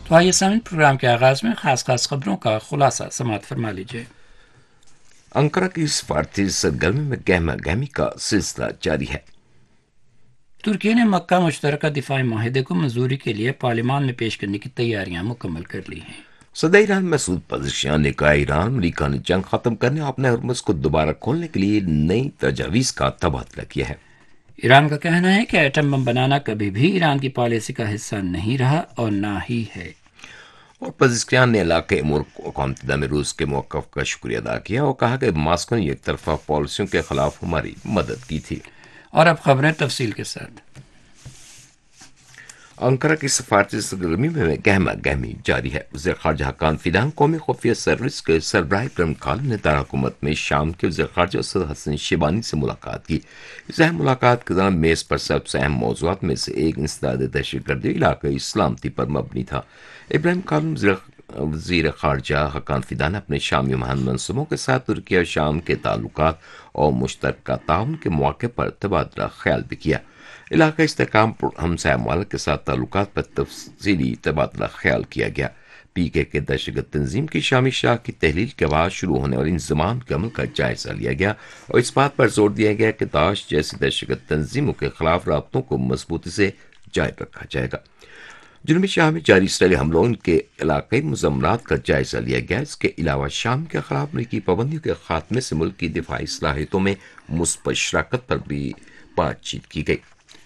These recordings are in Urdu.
تو آئیے سامعین، پروگرام کے آغاز میں خاص خبروں کا خلاصہ سماعت فرما لیجیے۔ انقرہ کی سفارتی سرگرمی میں گہما گہمی کا سلسلہ جاری ہے۔ ترکی نے مکہ مشترکہ دفاعی معاہدے کو منظوری کے لیے پارلیمان میں پیش کرنے کی تیاریاں مکمل کر لی ہیں۔ صدر ایران مسعود پزشکیان نے کہا ایران امریکہ نے جنگ ختم کرنے اور اپنے ہرمز کو دوبارہ کھولنے کے لیے نئی تجاویز کا تبادلہ کیا ہے۔ ایران کا کہنا ہے کہ ایٹم بم بنانا کبھی بھی ایران کی پالیسی کا حصہ نہیں رہا اور نہ ہی ہے۔ اور پزشکیان نے علاقے ملک اقوام متحدہ میں روس کے موقف کا شکریہ ادا کیا اور کہا کہ ماسکو نے یک طرفہ پالیسیوں کے خلاف ہماری مدد کی تھی۔ اور اب خبریں تفصیل کے ساتھ۔ انقرہ کی سفارتی سرگرمی میں گہما گہمی جاری ہے۔ وزیر خارجہ حقان فیدان قومی خفیہ سروس کے سربراہ ابراہیم کالن نے دارالحکومت میں شام کے وزیر خارجہ اسد حسن شیبانی سے ملاقات کی۔ اس اہم ملاقات کے دوران میز پر سب سے اہم موضوعات میں سے ایک انسداد دہشت گردی علاقائی سلامتی پر مبنی تھا۔ ابراہیم کالن وزیر خارجہ حقان فیدان نے اپنے شامی مہم منصوبوں کے ساتھ ترکی اور شام کے تعلقات اور مشترکہ تعاون کے مواقع پر تبادلہ خیال بھی کیا۔ علاقائی استحکام ہمسایہ ممالک کے ساتھ تعلقات پر تفصیلی تبادلہ خیال کیا گیا۔ پی کے دہشت گرد تنظیم کی شامی شاخ کی تحلیل کے بعد شروع ہونے والی انضمام کے عمل کا جائزہ لیا گیا اور اس بات پر زور دیا گیا کہ داعش جیسی دہشت گرد تنظیموں کے خلاف رابطوں کو مضبوطی سے جاری رکھا جائے گا۔ جنوبی شام میں جاری اسرائیلی حملوں کے علاقائی مضمرات کا جائزہ لیا گیا۔ اس کے علاوہ شام کے خلاف امریکی پابندیوں کے خاتمے سے ملک کی دفاعی صلاحیتوں میں مثبت شراکت پر بھی بات چیت کی گئی۔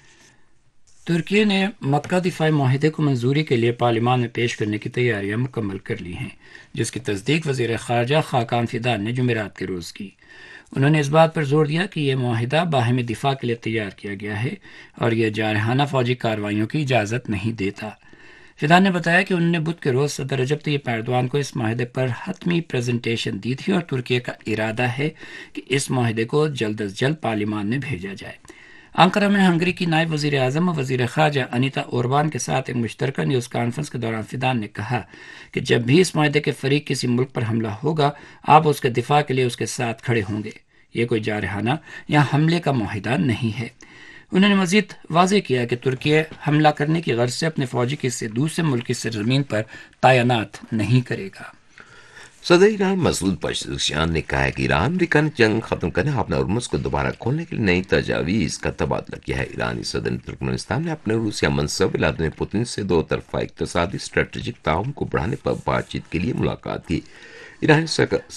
ترکی نے مکہ دفاعی معاہدے کو منظوری کے لیے پارلیمان میں پیش کرنے کی تیاریاں مکمل کر لی ہیں، جس کی تصدیق وزیر خارجہ خاقان فیدان نے جمعرات کے روز کی۔ انہوں نے اس بات پر زور دیا کہ یہ معاہدہ باہمی دفاع کے لیے تیار کیا گیا ہے اور یہ جارحانہ فوجی کارروائیوں کی اجازت نہیں دیتا۔ فیدان نے بتایا کہ انہوں نے بدھ کے روز صدر رجب طیب ایردوان کو اس معاہدے پر حتمی پریزنٹیشن دی تھی اور ترکی کا ارادہ ہے کہ اس معاہدے کو جلد از جلد پارلیمان میں بھیجا جائے۔ انقرہ میں ہنگری کی نائب وزیر اعظم اور وزیر خارجہ انیتا اوربان کے ساتھ ایک مشترکہ نیوز کانفرنس کے دوران فیدان نے کہا کہ جب بھی اس معاہدے کے فریق کسی ملک پر حملہ ہوگا، آپ اس کے دفاع کے لیے اس کے ساتھ کھڑے ہوں گے۔ یہ کوئی جارحانہ یا حملے کا معاہدہ نہیں ہے۔ انہوں نے مزید واضح کیا کہ ترکی حملہ کرنے کی غرض سے اپنے فوجی کسی دوسرے ملک کی سرزمین پر تعینات نہیں کرے گا۔ صدر ایران مسعود پزشکیان نے کہا ہے کہ ایران امریکہ نے جنگ ختم کرنے اور اپنے ہرمز کو دوبارہ کھولنے کے لیے نئی تجاویز کا تبادلہ کیا ہے۔ ایرانی صدر نے ترکمانستان میں اپنے روسیہ منصب ولادیمیر پوتن سے دو طرفہ اقتصادی اسٹریٹجک تعاون کو بڑھانے پر بات چیت کے لیے ملاقات کی۔ ایرانی